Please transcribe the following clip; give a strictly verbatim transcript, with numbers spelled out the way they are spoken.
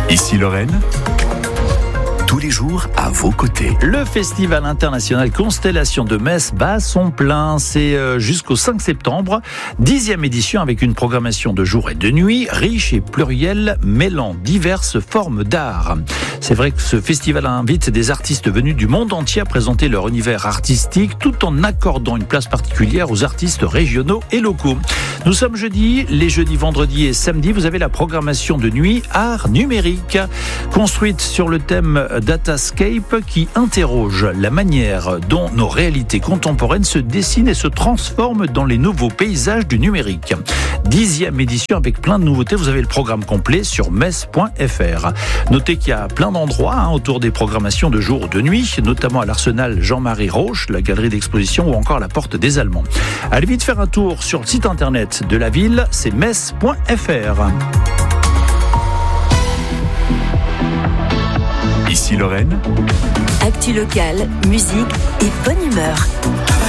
Ici Lorraine, tous les jours à vos côtés. Le Festival international Constellation de Metz bat son plein. C'est jusqu'au cinq septembre. Dixième édition avec une programmation de jour et de nuit, riche et plurielle, mêlant diverses formes d'art. C'est vrai que ce festival invite des artistes venus du monde entier à présenter leur univers artistique tout en accordant une place particulière aux artistes régionaux et locaux. Nous sommes jeudi, les jeudis, vendredis et samedis, vous avez la programmation de nuit art numérique, construite sur le thème Datascape qui interroge la manière dont nos réalités contemporaines se dessinent et se transforment dans les nouveaux paysages du numérique. Dixième édition avec plein de nouveautés, vous avez le programme complet sur metz point f r. Notez qu'il y a plein d'endroits hein, autour des programmations de jour ou de nuit, notamment à l'Arsenal Jean-Marie Roche, la galerie d'exposition ou encore la Porte des Allemands. Allez vite faire un tour sur le site internet de la ville, c'est metz point f r. Ici Lorraine, actu locale, musique et bonne humeur.